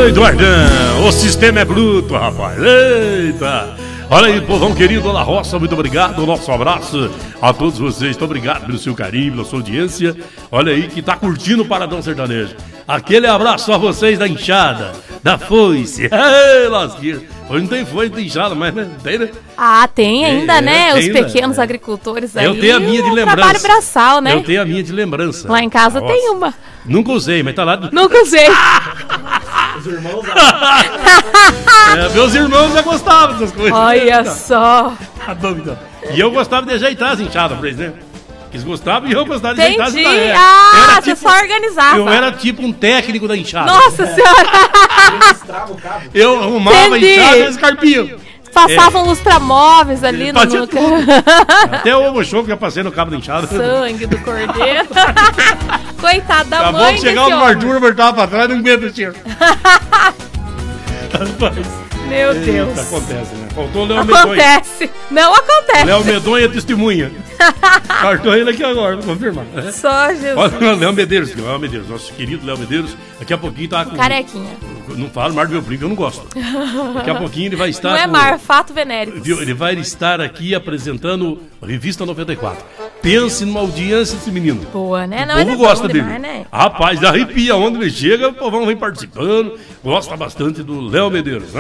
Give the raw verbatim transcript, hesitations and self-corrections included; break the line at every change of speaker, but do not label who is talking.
Ô, Eduardão, o sistema é bruto, rapaz. Eita. Olha aí, povão querido da roça, muito obrigado. Nosso abraço a todos vocês. Muito obrigado pelo seu carinho, pela sua audiência. Olha aí que tá curtindo o Paradão Sertanejo. Aquele abraço a vocês da enxada, da foice. Ei, lasqueira. Hoje não tem foice, não tem enxada, mas né? Tem, né?
Ah, tem ainda, é, né?
Tem
Os
ainda,
pequenos
é.
agricultores aí.
Eu tenho a minha de
um
lembrança.
Trabalho braçal, né?
Eu tenho a minha de lembrança.
Lá em casa
Nossa.
tem uma.
Nunca usei, mas tá lá.
Nunca usei.
Os irmãos...
É, meus irmãos já gostavam dessas coisas.
Olha só.
A dúvida. E eu gostava de ajeitar as enxadas, por exemplo. Eles gostavam e eu gostava de ajeitar as
Entendi.
enxadas.
Ah,
Era
você
tipo-
só organizava.
Eu era tipo um técnico da enxada.
Nossa senhora.
Destrava o cabo.
Eu arrumava
Entendi.
a enxada e eles carpiam.
Passavam lustramóveis ali no,
Fazia
no...
tudo. Até o ovo show que eu passei no cabo da enxada.
sangue do cordeiro. Coitado da
Acabou
mãe
de chegar
desse
o
homem.
Arthur, voltava pra trás e não aguenta o tiro. Rapaz,
Meu
eita,
Deus.
acontece, né? Faltou o Léo Medonha.
Acontece. Não acontece.
Léo Medonha é testemunha. Cartou ele aqui agora, vou confirmar.
Só Jesus.
Olha, Léo Medeiros, Léo Medeiros, nosso querido Léo Medeiros, daqui a pouquinho tá com...
Carequinha.
Não falo Mar do meu primo, eu não gosto. Daqui a pouquinho ele vai estar...
Não é
com-
mar, fato venérico.
Viu? Ele vai estar aqui apresentando a Revista noventa e quatro. Pense numa audiência desse menino.
Boa, né? Não,
O
ele
povo
é bom
gosta dele.
demais, né?
Rapaz, arrepia onde ele chega, o povão vem participando. Gosta bastante do Léo Medeiros, né?